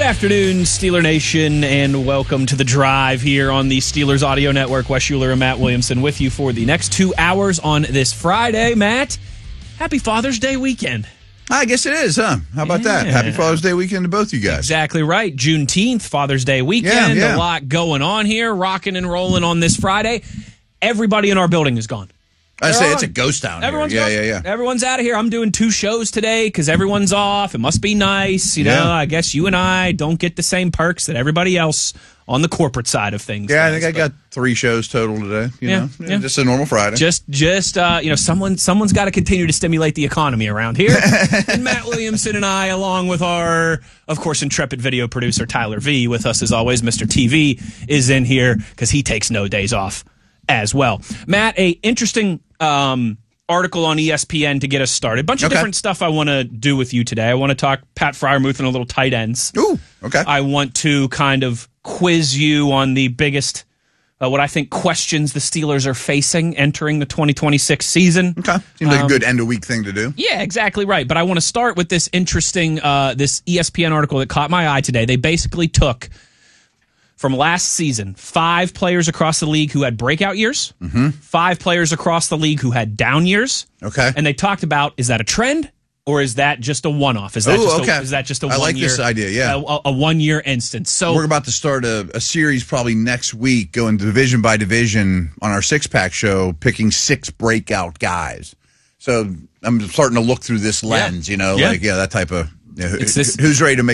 afternoon, Steeler Nation, and welcome to The Drive here on the Steelers Audio Network. Wes Schuler and Matt Williamson with you for the next 2 hours on this Friday. Matt, happy Father's Day weekend. I guess it is, huh? How about that? Happy Father's Day weekend to both you guys. Exactly right. Juneteenth, Father's Day weekend. Yeah. A lot going on here, rocking and rolling on this Friday. Everybody in our building is gone. I say it's a ghost town Everyone's here. gone. Yeah. Everyone's out of here. I'm doing 2 shows today because everyone's off. It must be nice. You know, I guess you and I don't get the same perks that everybody else on the corporate side of things. Yeah, I think I got 3 shows total today. You know, just a normal Friday. Just someone's got to continue to stimulate the economy around here. And Matt Williamson and I, along with our, of course, intrepid video producer Tyler V, with us as always. Mr. TV is in here because he takes no days off as well. Matt, a interesting article on ESPN to get us started. Bunch of different stuff I want to do with you today. I want to talk Pat Freiermuth and a little tight ends. Ooh, okay. I want to kind of quiz you on the biggest, what I think questions the Steelers are facing entering the 2026 season. Okay. Seems like a good end-of-week thing to do. Yeah, exactly right. But I want to start with this interesting, this ESPN article that caught my eye today. They basically took, from last season, 5 players across the league who had breakout years, 5 players across the league who had down years. Okay. And they talked about, is that a trend or is that just a one-off? Is that just a 1 year? I like this idea, yeah. A 1 year instance. So we're about to start a series probably next week, going division by division on our six-pack show, picking 6 breakout guys. So I'm starting to look through this lens, that type of, who's ready to make